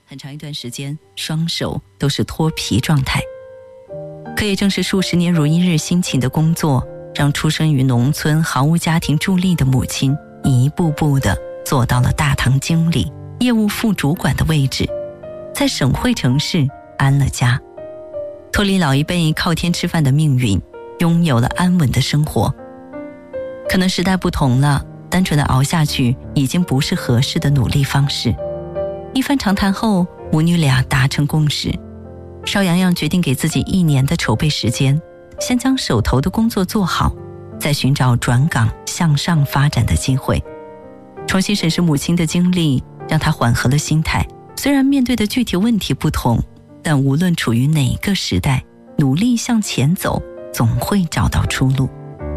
很长一段时间双手都是脱皮状态。可也正是数十年如一日辛勤的工作，让出生于农村毫无家庭助力的母亲一步步地做到了大堂经理、业务副主管的位置，在省会城市安了家，脱离老一辈靠天吃饭的命运，拥有了安稳的生活。可能时代不同了，单纯的熬下去已经不是合适的努力方式。一番长谈后，母女俩达成共识，邵阳阳决定给自己1年的筹备时间，先将手头的工作做好，再寻找转岗向上发展的机会。重新审视母亲的经历，让她缓和了心态。虽然面对的具体问题不同，但无论处于哪个时代，努力向前走，总会找到出路。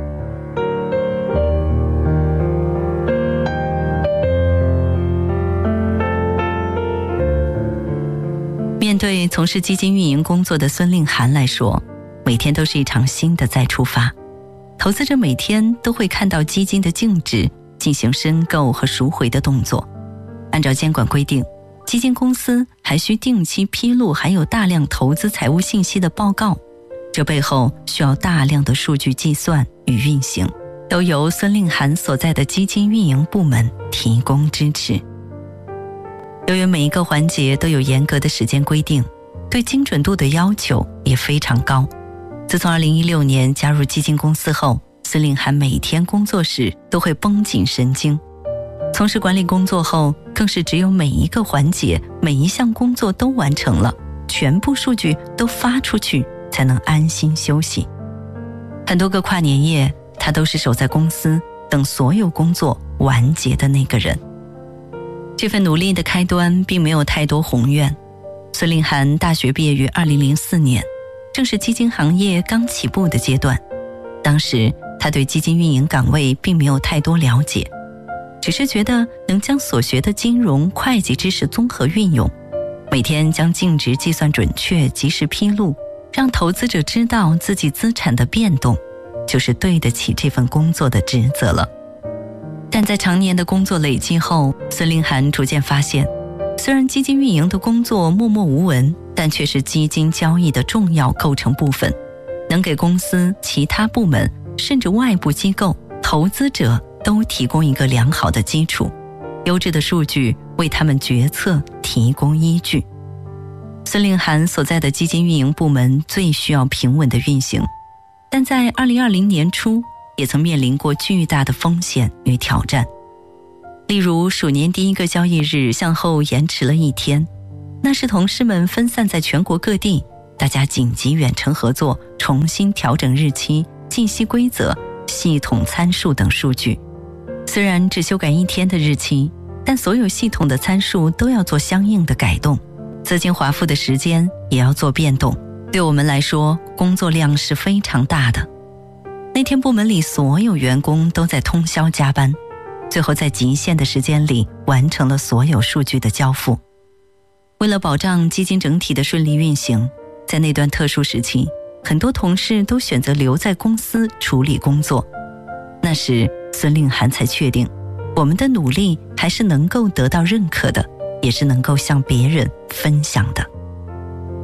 面对从事基金运营工作的孙令涵来说，每天都是一场新的再出发。投资者每天都会看到基金的净值，进行申购和赎回的动作。按照监管规定，基金公司还需定期披露含有大量投资财务信息的报告，这背后需要大量的数据计算与运行，都由孙令涵所在的基金运营部门提供支持。由于每一个环节都有严格的时间规定，对精准度的要求也非常高。自从2016年加入基金公司后，孙令涵每天工作时都会绷紧神经。从事管理工作后，更是只有每一个环节、每一项工作都完成了，全部数据都发出去，才能安心休息。很多个跨年夜，他都是守在公司等所有工作完结的那个人。这份努力的开端并没有太多宏愿。孙令涵大学毕业于2004年，正是基金行业刚起步的阶段。当时他对基金运营岗位并没有太多了解，只是觉得能将所学的金融、会计知识综合运用，每天将净值计算准确、及时披露，让投资者知道自己资产的变动，就是对得起这份工作的职责了。但在常年的工作累积后，孙令涵逐渐发现，虽然基金运营的工作默默无闻，但却是基金交易的重要构成部分，能给公司其他部门甚至外部机构、投资者都提供一个良好的基础，优质的数据为他们决策提供依据。孙令涵所在的基金运营部门最需要平稳的运行，但在2020年初也曾面临过巨大的风险与挑战。例如鼠年第一个交易日向后延迟了1天，那是同事们分散在全国各地，大家紧急远程合作，重新调整日期、信息规则、系统参数等数据。虽然只修改1天的日期，但所有系统的参数都要做相应的改动，资金划付的时间也要做变动。对我们来说，工作量是非常大的。那天部门里所有员工都在通宵加班，最后在极限的时间里完成了所有数据的交付。为了保障基金整体的顺利运行，在那段特殊时期，很多同事都选择留在公司处理工作。那时孙令涵才确定，我们的努力还是能够得到认可的，也是能够向别人分享的。